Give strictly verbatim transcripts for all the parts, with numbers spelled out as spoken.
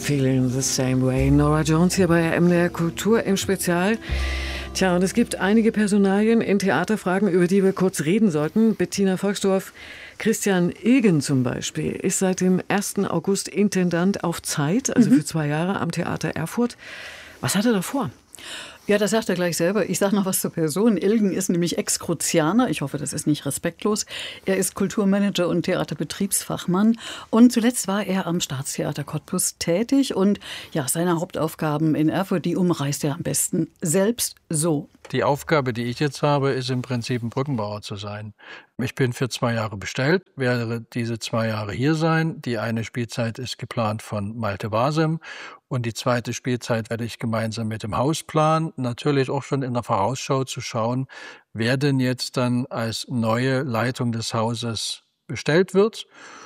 Feeling the Same Way. Norah Jones hier bei M D R Kultur im Spezial. Tja, und es gibt einige Personalien in Theaterfragen, über die wir kurz reden sollten. Bettina Volksdorf, Christian Ilgen zum Beispiel ist seit dem ersten August Intendant auf Zeit, also mhm. für zwei Jahre am Theater Erfurt. Was hat er da vor? Ja, das sagt er gleich selber. Ich sage noch was zur Person. Ilgen ist nämlich Ex-Kruzianer. Ich hoffe, das ist nicht respektlos. Er ist Kulturmanager und Theaterbetriebsfachmann. Und zuletzt war er am Staatstheater Cottbus tätig. Und ja, seine Hauptaufgaben in Erfurt, die umreißt er am besten selbst so. Die Aufgabe, die ich jetzt habe, ist im Prinzip ein Brückenbauer zu sein. Ich bin für zwei Jahre bestellt, werde diese zwei Jahre hier sein. Die eine Spielzeit ist geplant von Malte Wasem und die zweite Spielzeit werde ich gemeinsam mit dem Haus planen. Natürlich auch schon in der Vorausschau zu schauen, wer denn jetzt dann als neue Leitung des Hauses bestellt wird.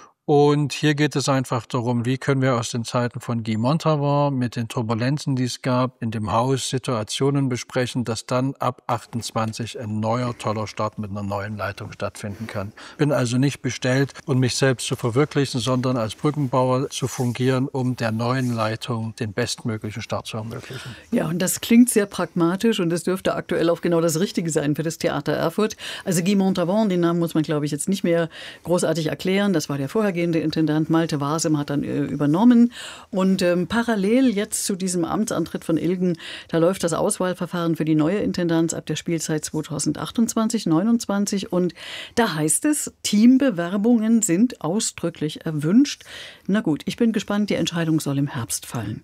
Und hier geht es einfach darum, wie können wir aus den Zeiten von Guy Montauban mit den Turbulenzen, die es gab, in dem Haus Situationen besprechen, dass dann ab achtundzwanzig ein neuer, toller Start mit einer neuen Leitung stattfinden kann. Ich bin also nicht bestellt, um mich selbst zu verwirklichen, sondern als Brückenbauer zu fungieren, um der neuen Leitung den bestmöglichen Start zu ermöglichen. Ja, und das klingt sehr pragmatisch und das dürfte aktuell auch genau das Richtige sein für das Theater Erfurt. Also Guy Montauban, den Namen muss man, glaube ich, jetzt nicht mehr großartig erklären. Das war der vorher Intendant Malte Wasem hat dann äh, übernommen und ähm, parallel jetzt zu diesem Amtsantritt von Ilgen, da läuft das Auswahlverfahren für die neue Intendanz ab der Spielzeit zweitausendachtundzwanzig neunundzwanzig und da heißt es, Teambewerbungen sind ausdrücklich erwünscht. Na gut, ich bin gespannt, die Entscheidung soll im Herbst fallen.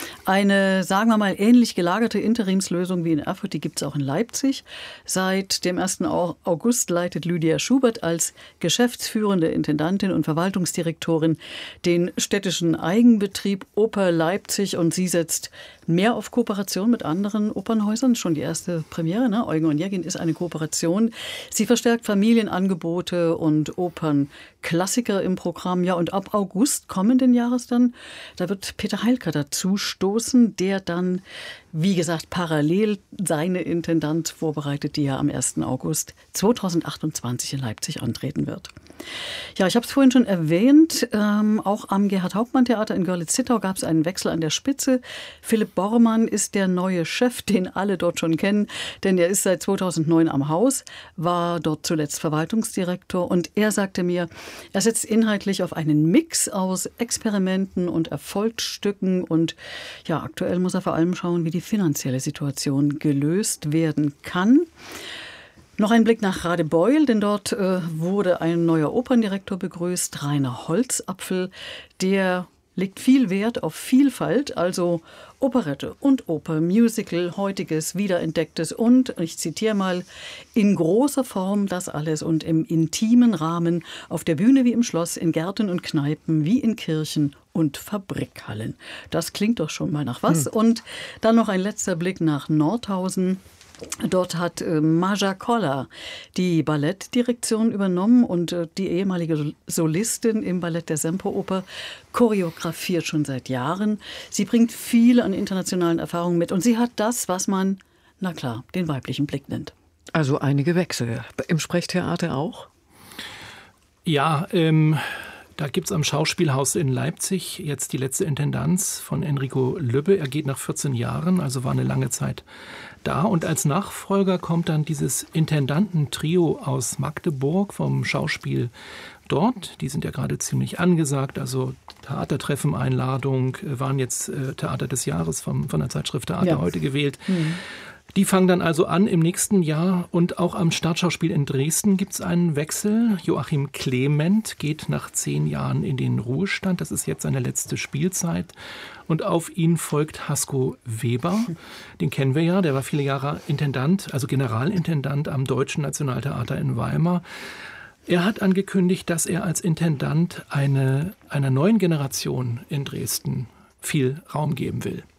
Eine, sagen wir mal, ähnlich gelagerte Interimslösung wie in Erfurt, die gibt es auch in Leipzig. Seit dem ersten August leitet Lydia Schubert als geschäftsführende Intendantin und Verwaltungsdirektorin den städtischen Eigenbetrieb Oper Leipzig und sie setzt mehr auf Kooperation mit anderen Opernhäusern. Schon die erste Premiere, ne? Eugen Onegin ist eine Kooperation. Sie verstärkt Familienangebote und Opernklassiker im Programm. Ja, und ab August kommenden Jahres dann, da wird Peter Heilker dazu stoßen, der dann, wie gesagt, parallel seine Intendanz vorbereitet, die er am ersten August zweitausendachtundzwanzig in Leipzig antreten wird. Ja, ich habe es vorhin schon erwähnt, ähm, auch am Gerhard-Hauptmann-Theater in Görlitz-Zittau gab es einen Wechsel an der Spitze. Philipp Bormann ist der neue Chef, den alle dort schon kennen, denn er ist seit zweitausendneun am Haus, war dort zuletzt Verwaltungsdirektor und er sagte mir, er setzt inhaltlich auf einen Mix aus Experimenten und Erfolgsstücken und ja, aktuell muss er vor allem schauen, wie die finanzielle Situation gelöst werden kann. Noch ein Blick nach Radebeul, denn dort äh, wurde ein neuer Operndirektor begrüßt, Rainer Holzapfel. Der legt viel Wert auf Vielfalt, also Operette und Oper, Musical, heutiges, wiederentdecktes und, ich zitiere mal, in großer Form das alles und im intimen Rahmen, auf der Bühne wie im Schloss, in Gärten und Kneipen, wie in Kirchen und Fabrikhallen. Das klingt doch schon mal nach was. Hm. Und dann noch ein letzter Blick nach Nordhausen. Dort hat äh, Maja Koller die Ballettdirektion übernommen und äh, die ehemalige Solistin im Ballett der Semperoper choreografiert schon seit Jahren. Sie bringt viel an internationalen Erfahrungen mit und sie hat das, was man, na klar, den weiblichen Blick nennt. Also einige Wechsel. Im Sprechtheater auch? Ja, ähm... Da gibt es am Schauspielhaus in Leipzig jetzt die letzte Intendanz von Enrico Lübbe. Er geht nach vierzehn Jahren, also war eine lange Zeit da. Und als Nachfolger kommt dann dieses Intendantentrio aus Magdeburg vom Schauspiel dort. Die sind ja gerade ziemlich angesagt. Also Theatertreffen, Einladung, waren jetzt äh, Theater des Jahres vom, von der Zeitschrift Theater ja. heute gewählt. Mhm. Die fangen dann also an im nächsten Jahr und auch am Staatsschauspiel in Dresden gibt es einen Wechsel. Joachim Clement geht nach zehn Jahren in den Ruhestand. Das ist jetzt seine letzte Spielzeit. Und auf ihn folgt Hasko Weber. Den kennen wir ja, der war viele Jahre Intendant, also Generalintendant am Deutschen Nationaltheater in Weimar. Er hat angekündigt, dass er als Intendant eine, einer neuen Generation in Dresden viel Raum geben will.